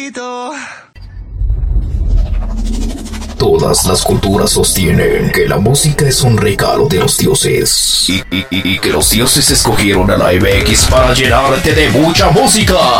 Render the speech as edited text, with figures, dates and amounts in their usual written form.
Todas las culturas sostienen que la música es un regalo de los dioses y que los dioses escogieron a la MX para llenarte de mucha música.